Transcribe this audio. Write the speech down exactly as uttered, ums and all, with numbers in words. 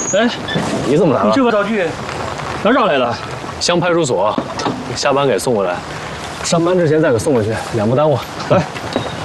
哎， 你怎么来了？ 你这么着急，哪找来的？ 乡派出所，下班给送过来，上班之前再给送过去，两不耽误。来。